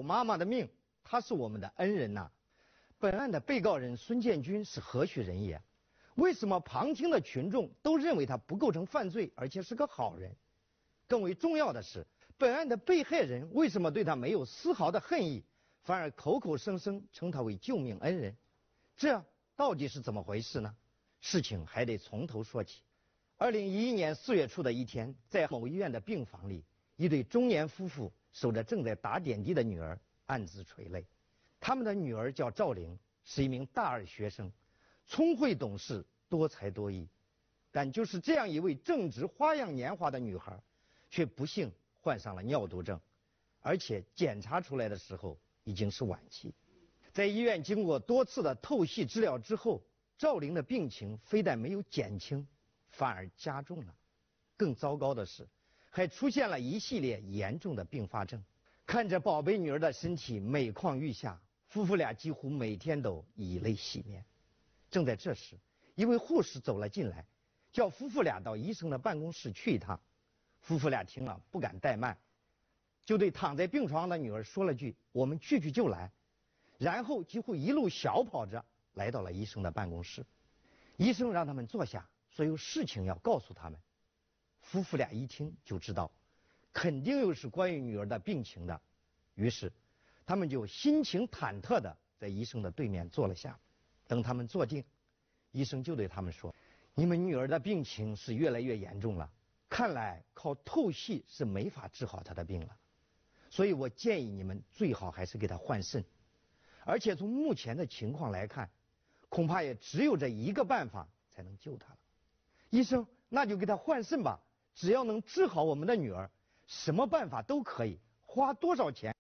妈妈的命，他是我们的恩人呐。本案的被告人孙建军是何许人也？为什么旁听的群众都认为他不构成犯罪，而且是个好人？更为重要的是，本案的被害人为什么对他没有丝毫的恨意，反而口口声声称他为救命恩人？这到底是怎么回事呢？事情还得从头说起。2011年4月初的一天，在某医院的病房里，一对中年夫妇守着正在打点滴的女儿，暗自垂泪。他们的女儿叫赵玲，是一名大二学生，聪慧懂事，多才多艺。但就是这样一位正值花样年华的女孩，却不幸患上了尿毒症，而且检查出来的时候已经是晚期。在医院经过多次的透析治疗之后，赵玲的病情非但没有减轻，反而加重了。更糟糕的是，还出现了一系列严重的并发症。看着宝贝女儿的身体每况愈下，夫妇俩几乎每天都以泪洗面。正在这时，一位护士走了进来，叫夫妇俩到医生的办公室去一趟。夫妇俩听了不敢怠慢，就对躺在病床上的女儿说了句：“我们去就来。”然后几乎一路小跑着来到了医生的办公室。医生让他们坐下，说有事情要告诉他们。夫妇俩一听就知道，肯定又是关于女儿的病情的，于是他们就心情忐忑的在医生的对面坐了下。等他们坐定，医生就对他们说：“你们女儿的病情是越来越严重了，看来靠透析是没法治好她的病了，所以我建议你们最好还是给她换肾，而且从目前的情况来看，恐怕也只有这一个办法才能救她了。医生，那就给她换肾吧，只要能治好我们的女儿，什么办法都可以，花多少钱